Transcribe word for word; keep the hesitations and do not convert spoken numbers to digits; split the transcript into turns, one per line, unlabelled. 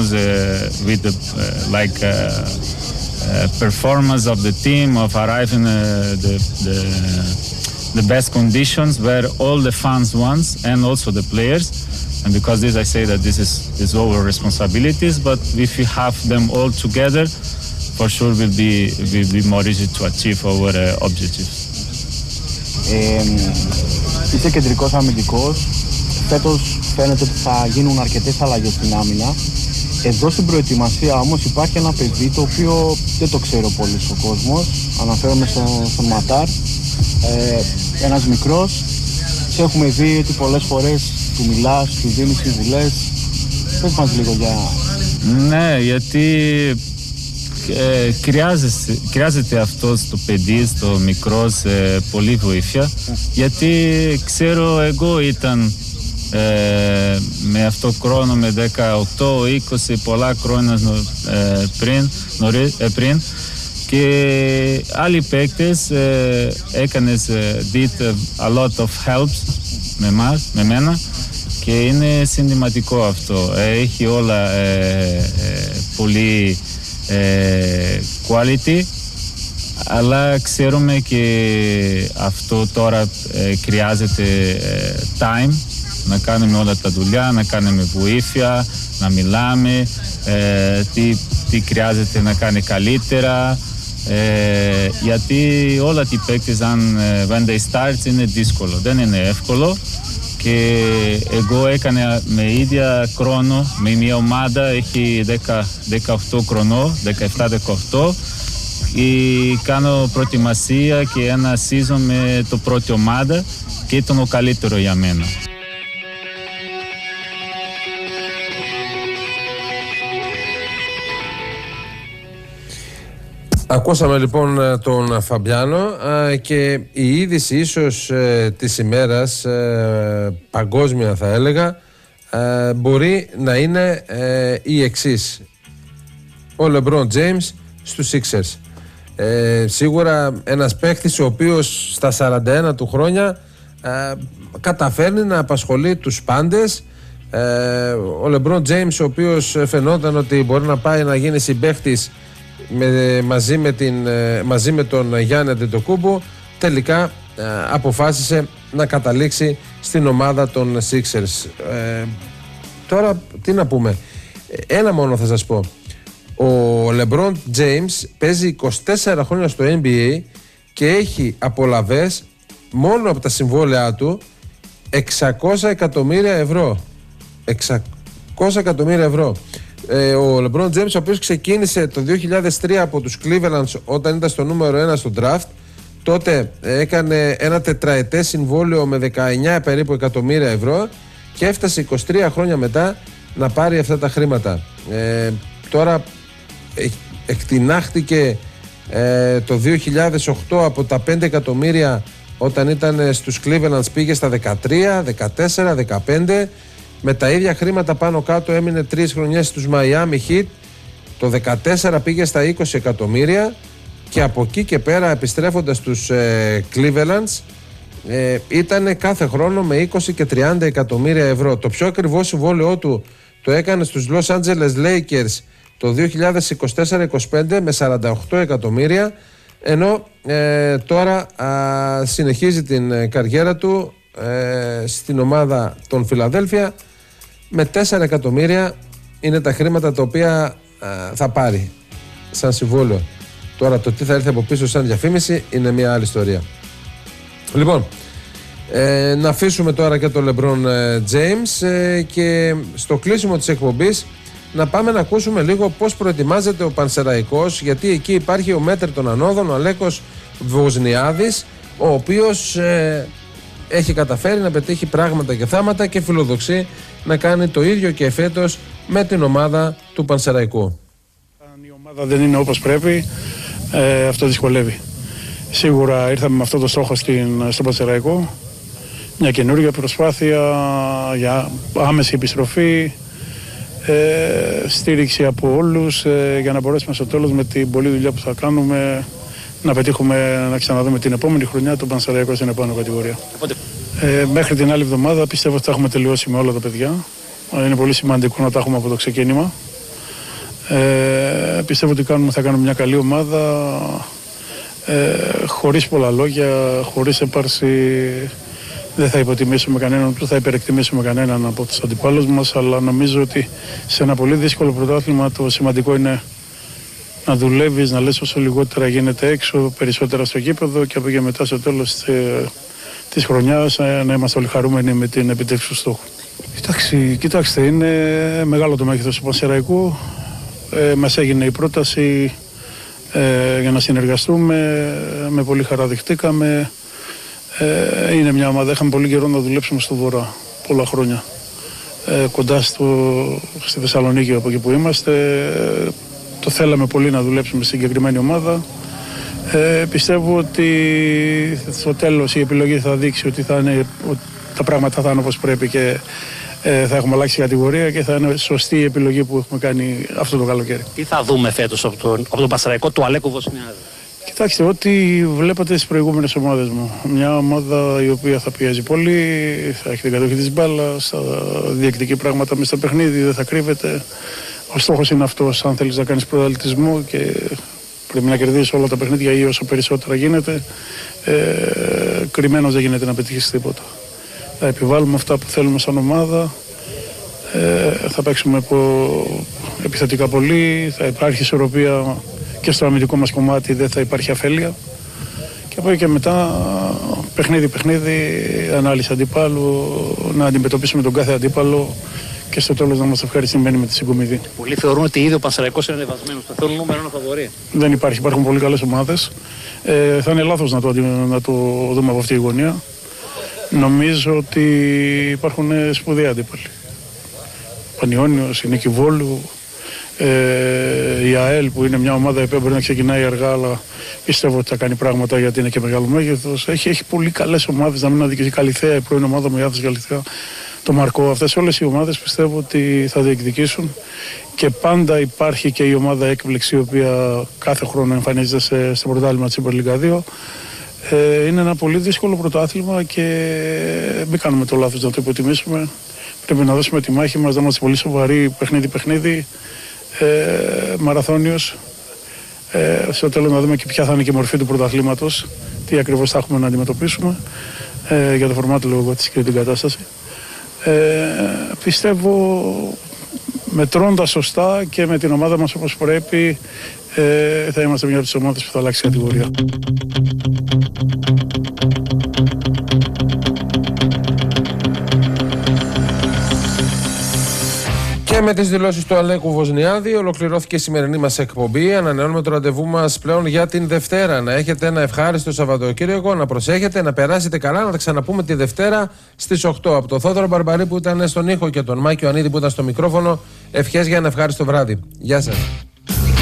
conditions uh, with the uh, like uh, uh, performance of the team of arriving uh, the, the the best conditions where all the fans want and also the players. And because this, I say that this is, is our responsibilities, but if we have them all together, for sure will be will be more easy to achieve our uh, objectives.
Ε, είσαι κεντρικός αμυντικός. Φέτος φαίνεται ότι θα γίνουν αρκετές αλλαγές στην άμυνα. Εδώ στην προετοιμασία όμως υπάρχει ένα παιδί το οποίο δεν το ξέρω πολύ στον κόσμο. Αναφέρομαι στον, στον Ματάρ. Ε, ένας μικρός. Σε έχουμε δει ότι πολλές φορές του μιλάς, του δίνεις συμβουλές. Πες μας λίγο για...
Ναι, γιατί ε, χρειάζεται, χρειάζεται αυτό το παιδί, το μικρό, ε, πολύ βοήθεια. Γιατί ξέρω εγώ ήταν ε, με αυτό χρόνο με δεκαοκτώ είκοσι πολλά χρόνια ε, πριν, νωρί, ε, πριν και άλλοι παίκτες ε, έκανες ε, did a lot of helps με, μας, με μένα και είναι συνδυματικό αυτό. Έχει όλα ε, ε, πολύ ε, quality, αλλά ξέρουμε και αυτό τώρα ε, χρειάζεται ε, time να κάνουμε όλα τα δουλειά, να κάνουμε βοήθεια, να μιλάμε ε, τι, τι χρειάζεται να κάνει καλύτερα. Ε, γιατί όλα οι παίκτες αν when they start είναι δύσκολο, δεν είναι εύκολο και εγώ έκανα με ίδια χρόνο με μια ομάδα, έχει δεκαοκτώ χρονών, δεκαεπτά δεκαοκτώ και κάνω προετοιμασία και ένα season με το πρώτη ομάδα και ήταν ο καλύτερο για μένα.
Ακούσαμε λοιπόν τον Φαμπιάνο και η είδηση ίσως της ημέρας, παγκόσμια θα έλεγα, μπορεί να είναι η εξής. Ο LeBron James στους Sixers. Σίγουρα ένας παίκτης ο οποίος στα σαράντα ένα του χρόνια καταφέρνει να απασχολεί τους πάντες. Ο LeBron James ο οποίος φαινόταν ότι μπορεί να πάει να γίνει συμπαίκτης Με, μαζί, με την, μαζί με τον Γιάννη Αντετοκούμπο, τελικά ε, αποφάσισε να καταλήξει στην ομάδα των Sixers. Ε, τώρα τι να πούμε, ένα μόνο θα σας πω. Ο LeBron James παίζει είκοσι τέσσερα χρόνια στο N B A και έχει απολαβές μόνο από τα συμβόλαιά του εξακόσια εκατομμύρια ευρώ. εξακόσια εκατομμύρια ευρώ. Ε, ο LeBron James, ο οποίος ξεκίνησε το δύο χιλιάδες τρία από τους Cleveland όταν ήταν στο νούμερο ένα στο draft, τότε έκανε ένα τετραετές συμβόλαιο με δεκαεννιά περίπου εκατομμύρια ευρώ και έφτασε είκοσι τρία χρόνια μετά να πάρει αυτά τα χρήματα. Ε, τώρα ε, εκτινάχτηκε ε, το δύο χιλιάδες οκτώ από τα πέντε εκατομμύρια όταν ήταν στους Cleveland, πήγε στα δεκατρία, δεκατέσσερα, δεκαπέντε. Με τα ίδια χρήματα πάνω κάτω έμεινε τρεις χρονιές στους Miami Heat. Το δεκατέσσερα πήγε στα είκοσι εκατομμύρια και από εκεί και πέρα επιστρέφοντας στους ε, Clevelands ε, ήταν κάθε χρόνο με είκοσι και τριάντα εκατομμύρια ευρώ. Το πιο ακριβό συμβόλαιό του το έκανε στους Los Angeles Lakers το δύο χιλιάδες είκοσι τέσσερα είκοσι πέντε με σαράντα οκτώ εκατομμύρια, ενώ ε, τώρα α, συνεχίζει την ε, καριέρα του ε, στην ομάδα των Φιλαδέλφια με τέσσερα εκατομμύρια. Είναι τα χρήματα τα οποία α, θα πάρει σαν συμβόλαιο. Τώρα το τι θα έρθει από πίσω σαν διαφήμιση είναι μια άλλη ιστορία. Λοιπόν, ε, να αφήσουμε τώρα και τον LeBron James ε, και στο κλείσιμο της εκπομπής να πάμε να ακούσουμε λίγο πώς προετοιμάζεται ο Πανσεραϊκός, γιατί εκεί υπάρχει ο Μέτρ των Ανόδων, ο Αλέκος Βοσνιάδης, ο οποίος ε, έχει καταφέρει να πετύχει πράγματα και θάματα και φιλοδοξεί να κάνει το ίδιο και φέτος με την ομάδα του Πανσεραϊκού.
Αν η ομάδα δεν είναι όπως πρέπει, ε, αυτό δυσκολεύει. Σίγουρα ήρθαμε με αυτό το στόχο στην, στο Πανσεραϊκό, μια καινούργια προσπάθεια για άμεση επιστροφή, ε, στήριξη από όλους ε, για να μπορέσουμε στο τέλος με την πολλή δουλειά που θα κάνουμε να πετύχουμε να ξαναδούμε την επόμενη χρονιά τον Πανσεραϊκό στην επόμενη κατηγορία. Ε, μέχρι την άλλη εβδομάδα πιστεύω ότι θα έχουμε τελειώσει με όλα τα παιδιά. Είναι πολύ σημαντικό να τα έχουμε από το ξεκίνημα. Ε, πιστεύω ότι κάνουμε, θα κάνουμε μια καλή ομάδα, ε, χωρίς πολλά λόγια, χωρίς έπαρση. Δεν θα υποτιμήσουμε κανέναν, δεν θα υπερεκτιμήσουμε κανέναν από τους αντιπάλους μας, αλλά νομίζω ότι σε ένα πολύ δύσκολο πρωτάθλημα το σημαντικό είναι να δουλεύεις, να λες όσο λιγότερα γίνεται έξω, περισσότερα στο γήπεδο και από εκεί μετά στο τέλος της χρονιάς να είμαστε όλοι χαρούμενοι με την επιτεύξη του στόχου. Κοιτάξτε, κοιτάξτε, είναι μεγάλο το μέγεθος του Πανσεραϊκού. Ε, μας έγινε η πρόταση ε, για να συνεργαστούμε, με πολύ χαρά δεχτήκαμε. Ε, είναι μια ομάδα, είχαμε πολύ καιρό να δουλέψουμε στο Βορρά, πολλά χρόνια. Ε, κοντά στο, στη Θεσσαλονίκη από εκεί που είμαστε. Ε, το θέλαμε πολύ να δουλέψουμε στην συγκεκριμένη ομάδα. Ε, πιστεύω ότι στο τέλος η επιλογή θα δείξει ότι θα είναι, ότι τα πράγματα θα είναι όπως πρέπει και ε, θα έχουμε αλλάξει κατηγορία και θα είναι σωστή η επιλογή που έχουμε κάνει αυτό το καλοκαίρι.
Τι θα δούμε φέτος από τον, από τον Πανσεραϊκό του Αλέκου Βοσνιάδη?
Κοιτάξτε, ό,τι βλέπατε στις προηγούμενες ομάδες μου. Μια ομάδα η οποία θα πιέζει πολύ, θα έχει την κατοχή της μπάλας, θα διεκδικεί πράγματα μέσα στο παιχνίδι, δεν θα κρύβεται. Ο στόχος είναι αυτός, αν θέλεις να κάνεις πρωταθλητισμό και πρέπει να κερδίσεις όλα τα παιχνίδια ή όσο περισσότερα γίνεται, ε, κρυμμένος δεν γίνεται να πετύχεις τίποτα. Θα επιβάλλουμε αυτά που θέλουμε σαν ομάδα, ε, θα παίξουμε από επιθετικά πολύ, θα υπάρχει ισορροπία και στο αμυντικό μας κομμάτι, δεν θα υπάρχει αφέλεια. Και από εκεί και μετά, παιχνίδι-παιχνίδι, ανάλυση αντίπαλου, να αντιμετωπίσουμε τον κάθε αντίπαλο και στο τέλος να είμαστε ευχαριστημένοι με τη συγκομιδή.
Πολλοί θεωρούν ότι ήδη ο Πανσεραϊκός είναι ανεβασμένος. Θα θέλουν νούμερο ένα φαβορί.
Δεν υπάρχει, υπάρχουν πολύ καλές ομάδες. Ε, θα είναι λάθος να το, να το δούμε από αυτή τη γωνία. Νομίζω ότι υπάρχουν σπουδαία αντίπαλοι. Πανιόνιος, η Νίκη Βόλου, ε, η ΑΕΛ που είναι μια ομάδα που μπορεί να ξεκινάει αργά, αλλά πιστεύω ότι θα κάνει πράγματα γιατί είναι και μεγάλο μέγεθος. Έχει, έχει πολύ καλές ομάδες, να μην αδικήσει η Καλιθέα, η πρώην ομάδα μου, η Άθος Καλιθέα, το Μαρκό. Αυτές όλες οι ομάδες πιστεύω ότι θα διεκδικήσουν και πάντα υπάρχει και η ομάδα έκπληξη η οποία κάθε χρόνο εμφανίζεται σε, στο πρωτάθλημα της Super League δύο. Ε, είναι ένα πολύ δύσκολο πρωτάθλημα και μην κάνουμε το λάθος να το υποτιμήσουμε. Πρέπει να δώσουμε τη μάχη μας, να είμαστε πολύ σοβαροί παιχνίδι-παιχνίδι, ε, μαραθώνιος. Ε, στο τέλος να δούμε και ποια θα είναι και η μορφή του πρωταθλήματος, τι ακριβώς θα έχουμε να αντιμετωπίσουμε, ε, για το φορμάτ λόγω της και την κατάσταση. Ε, πιστεύω μετρώντας σωστά και με την ομάδα μας όπως πρέπει, ε, θα είμαστε μια από τις ομάδες που θα αλλάξει κατηγορία.
Και με τις δηλώσεις του Αλέκου Βοσνιάδη ολοκληρώθηκε η σημερινή μας εκπομπή. Ανανεώνουμε το ραντεβού μας πλέον για την Δευτέρα. Να έχετε ένα ευχάριστο Σαββατοκύριακο, να προσέχετε, να περάσετε καλά, να τα ξαναπούμε τη Δευτέρα στις οκτώ. Από τον Θόδωρο Μπαρμπαρή που ήταν στον ήχο και τον Μάκη Ιωαννίδη που ήταν στο μικρόφωνο, ευχές για ένα ευχάριστο βράδυ. Γεια σας.